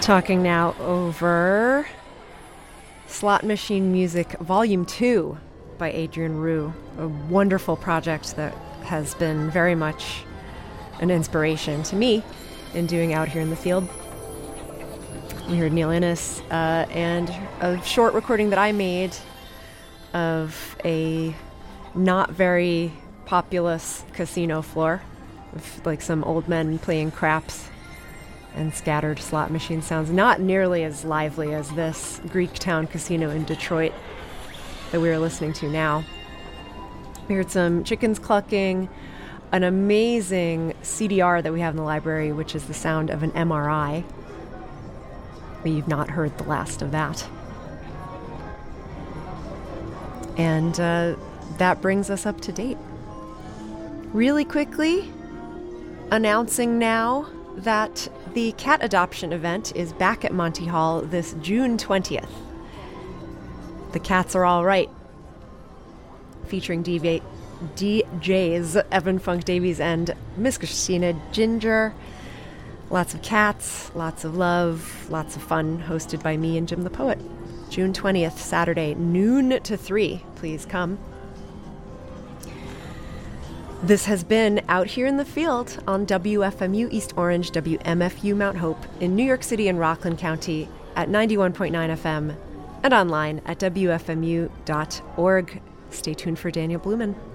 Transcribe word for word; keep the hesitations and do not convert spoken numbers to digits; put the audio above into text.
Talking now over Slot Machine Music Volume two by Adrian Rue, a wonderful project that has been very much an inspiration to me in doing Out Here in the Field. We heard Neil Innes uh, and a short recording that I made of a not very populous casino floor with like some old men playing craps and scattered slot machine sounds. Not nearly as lively as this Greektown Casino in Detroit that we are listening to now. We heard some chickens clucking, an amazing C D R that we have in the library, which is the sound of an M R I. We've not heard the last of that. And uh, that brings us up to date. Really quickly, announcing now that the cat adoption event is back at Monty Hall this June twentieth. The Cats Are All Right, featuring D V- D Js Evan Funk Davies and Miss Christina Ginger. Lots of cats, lots of love, lots of fun, hosted by me and Jim the Poet. June twentieth, Saturday, noon to three. Please come. This has been Out Here in the Field on W F M U East Orange, W M F U Mount Hope in New York City and Rockland County at ninety-one point nine F M and online at W F M U dot org. Stay tuned for Daniel Blumen.